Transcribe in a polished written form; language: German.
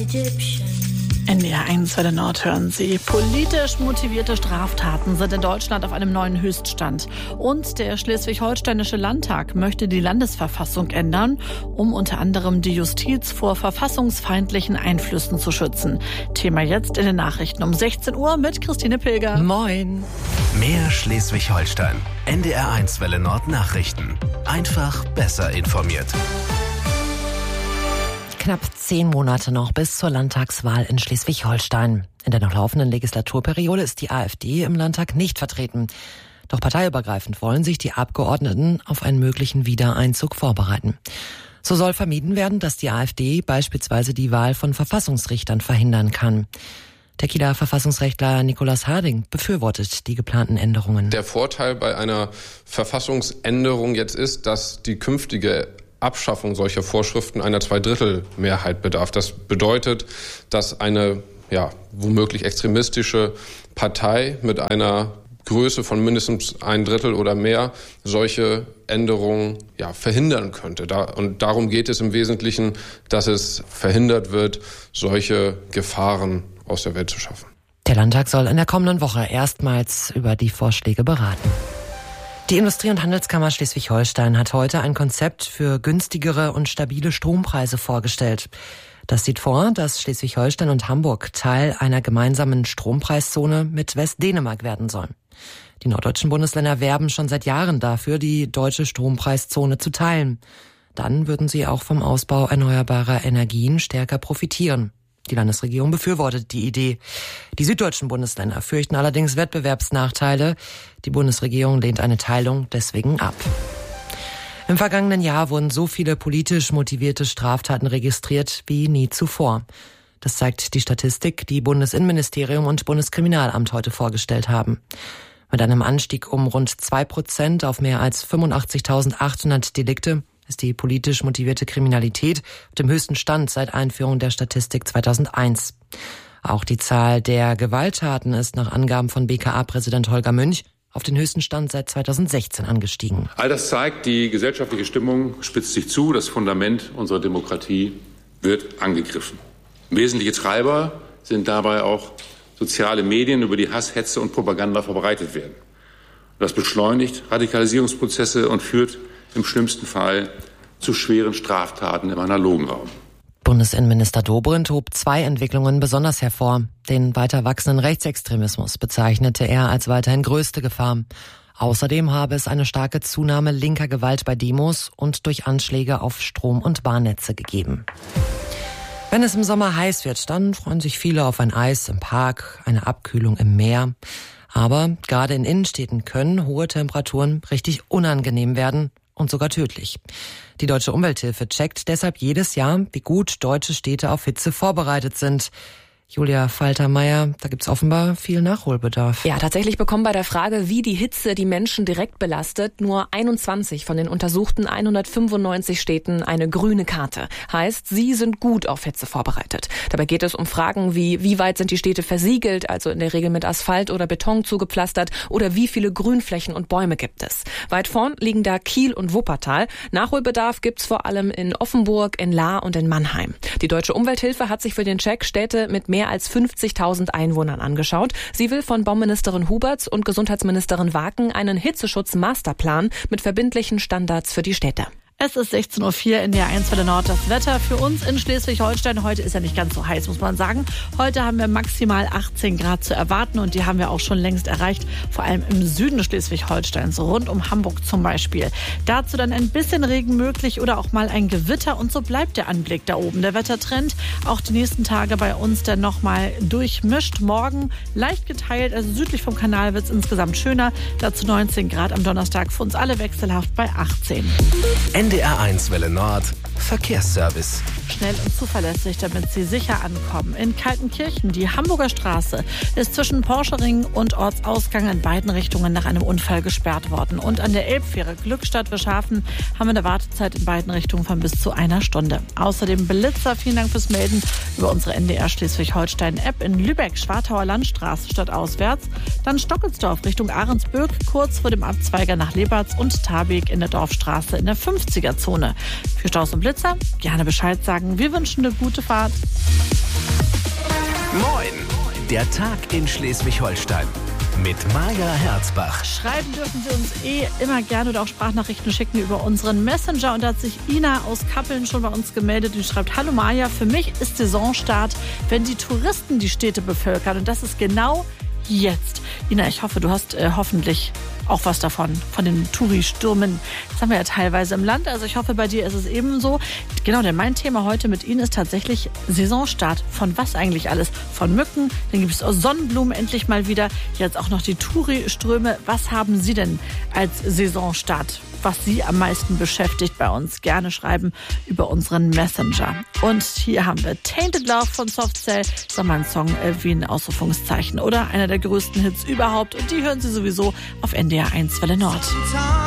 NDR 1 Welle Nord hören Sie. Politisch motivierte Straftaten sind in Deutschland auf einem neuen Höchststand. Und der Schleswig-Holsteinische Landtag möchte die Landesverfassung ändern, um unter anderem die Justiz vor verfassungsfeindlichen Einflüssen zu schützen. Thema jetzt in den Nachrichten um 16 Uhr mit Christine Pilger. Moin. Mehr Schleswig-Holstein. NDR 1 Welle Nord Nachrichten. Einfach besser informiert. Knapp 10 Monate noch bis zur Landtagswahl in Schleswig-Holstein. In der noch laufenden Legislaturperiode ist die AfD im Landtag nicht vertreten. Doch parteiübergreifend wollen sich die Abgeordneten auf einen möglichen Wiedereinzug vorbereiten. So soll vermieden werden, dass die AfD beispielsweise die Wahl von Verfassungsrichtern verhindern kann. Der Kieler Verfassungsrechtler Nikolaus Harding befürwortet die geplanten Änderungen. Der Vorteil bei einer Verfassungsänderung jetzt ist, dass die künftige Abschaffung solcher Vorschriften einer Zweidrittelmehrheit bedarf. Das bedeutet, dass eine womöglich extremistische Partei mit einer Größe von mindestens 1/3 oder mehr solche Änderungen verhindern könnte. Und darum geht es im Wesentlichen, dass es verhindert wird, solche Gefahren aus der Welt zu schaffen. Der Landtag soll in der kommenden Woche erstmals über die Vorschläge beraten. Die Industrie- und Handelskammer Schleswig-Holstein hat heute ein Konzept für günstigere und stabile Strompreise vorgestellt. Das sieht vor, dass Schleswig-Holstein und Hamburg Teil einer gemeinsamen Strompreiszone mit Westdänemark werden sollen. Die norddeutschen Bundesländer werben schon seit Jahren dafür, die deutsche Strompreiszone zu teilen. Dann würden sie auch vom Ausbau erneuerbarer Energien stärker profitieren. Die Landesregierung befürwortet die Idee. Die süddeutschen Bundesländer fürchten allerdings Wettbewerbsnachteile. Die Bundesregierung lehnt eine Teilung deswegen ab. Im vergangenen Jahr wurden so viele politisch motivierte Straftaten registriert wie nie zuvor. Das zeigt die Statistik, die Bundesinnenministerium und Bundeskriminalamt heute vorgestellt haben. Mit einem Anstieg um rund 2% auf mehr als 85.800 Delikte ist die politisch motivierte Kriminalität auf dem höchsten Stand seit Einführung der Statistik 2001. Auch die Zahl der Gewalttaten ist nach Angaben von BKA-Präsident Holger Münch auf den höchsten Stand seit 2016 angestiegen. All das zeigt, die gesellschaftliche Stimmung spitzt sich zu, das Fundament unserer Demokratie wird angegriffen. Wesentliche Treiber sind dabei auch soziale Medien, über die Hass, Hetze und Propaganda verbreitet werden. Das beschleunigt Radikalisierungsprozesse und führt im schlimmsten Fall zu schweren Straftaten im analogen Raum. Bundesinnenminister Dobrindt hob 2 Entwicklungen besonders hervor. Den weiter wachsenden Rechtsextremismus bezeichnete er als weiterhin größte Gefahr. Außerdem habe es eine starke Zunahme linker Gewalt bei Demos und durch Anschläge auf Strom- und Bahnnetze gegeben. Wenn es im Sommer heiß wird, dann freuen sich viele auf ein Eis im Park, eine Abkühlung im Meer. Aber gerade in Innenstädten können hohe Temperaturen richtig unangenehm werden und sogar tödlich. Die Deutsche Umwelthilfe checkt deshalb jedes Jahr, wie gut deutsche Städte auf Hitze vorbereitet sind. Julia Faltermeier, da gibt's offenbar viel Nachholbedarf. Ja, tatsächlich bekommen bei der Frage, wie die Hitze die Menschen direkt belastet, nur 21 von den untersuchten 195 Städten eine grüne Karte. Heißt, sie sind gut auf Hitze vorbereitet. Dabei geht es um Fragen wie weit sind die Städte versiegelt, also in der Regel mit Asphalt oder Beton zugepflastert, oder wie viele Grünflächen und Bäume gibt es. Weit vorn liegen da Kiel und Wuppertal. Nachholbedarf gibt's vor allem in Offenburg, in Lahr und in Mannheim. Die Deutsche Umwelthilfe hat sich für den Check Städte mit mehr als 50.000 Einwohnern angeschaut. Sie will von Bauministerin Huberts und Gesundheitsministerin Waken einen Hitzeschutz-Masterplan mit verbindlichen Standards für die Städte. Es ist 16.04 Uhr in der 1 Welle Nord. Das Wetter für uns in Schleswig-Holstein. Heute ist ja nicht ganz so heiß, muss man sagen. Heute haben wir maximal 18 Grad zu erwarten und die haben wir auch schon längst erreicht. Vor allem im Süden Schleswig-Holsteins, rund um Hamburg zum Beispiel. Dazu dann ein bisschen Regen möglich oder auch mal ein Gewitter und so bleibt der Anblick da oben. Der Wettertrend auch die nächsten Tage bei uns dann nochmal durchmischt. Morgen leicht geteilt, also südlich vom Kanal wird es insgesamt schöner. Dazu 19 Grad am Donnerstag, für uns alle wechselhaft bei 18. NDR 1 Welle Nord Verkehrsservice. Schnell und zuverlässig, damit Sie sicher ankommen. In Kaltenkirchen, die Hamburger Straße, ist zwischen Porschering und Ortsausgang in beiden Richtungen nach einem Unfall gesperrt worden. Und an der Elbfähre Glückstadt-Wischhafen haben wir eine Wartezeit in beiden Richtungen von bis zu 1 Stunde. Außerdem Blitzer, vielen Dank fürs Melden über unsere NDR Schleswig-Holstein-App in Lübeck, Schwartauer Landstraße stadtauswärts. Dann Stockelsdorf Richtung Ahrensböck, kurz vor dem Abzweiger nach Leberts und Tarbeck in der Dorfstraße in der 50er-Zone. Für Staus und Blitzer gerne Bescheid sagen. Wir wünschen eine gute Fahrt. Der Tag in Schleswig-Holstein mit Maja Herzbach. Schreiben dürfen Sie uns immer gerne oder auch Sprachnachrichten schicken über unseren Messenger. Und da hat sich Ina aus Kappeln schon bei uns gemeldet und schreibt: Hallo Maja, für mich ist Saisonstart, wenn die Touristen die Städte bevölkern. Und das ist genau jetzt. Ina, ich hoffe, du hast hoffentlich auch was davon, von den Touri-Stürmen. Das haben wir ja teilweise im Land. Also ich hoffe, bei dir ist es ebenso. Genau, denn mein Thema heute mit Ihnen ist tatsächlich Saisonstart. Von was eigentlich alles? Von Mücken, dann gibt es auch Sonnenblumen endlich mal wieder. Jetzt auch noch die Touri-Ströme. Was haben Sie denn als Saisonstart, was Sie am meisten beschäftigt, bei uns? Gerne schreiben über unseren Messenger. Und hier haben wir Tainted Love von Soft Cell. Das ist mal ein Song wie ein Ausrufungszeichen oder einer der größten Hits überhaupt. Und die hören Sie sowieso auf NDR 1 Welle Nord.